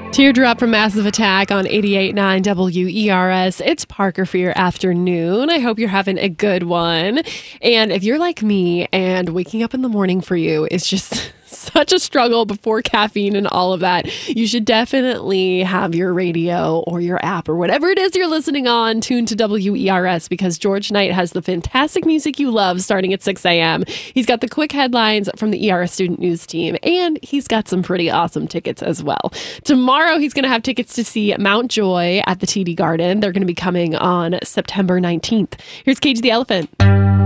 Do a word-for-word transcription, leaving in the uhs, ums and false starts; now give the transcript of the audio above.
Teardrop from Massive Attack on eighty-eight point nine W E R S. It's Parker for your afternoon. I hope you're having a good one. And if you're like me and waking up in the morning for you is just such a struggle before caffeine and all of that, you should definitely have your radio or your app or whatever it is you're listening on tuned to W E R S, because George Knight has the fantastic music you love starting at six a.m. He's got the quick headlines from the E R S Student News team, and he's got some pretty awesome tickets as well. Tomorrow, he's going to have tickets to see Mount Joy at the T D Garden. They're going to be coming on September nineteenth. Here's Cage the Elephant.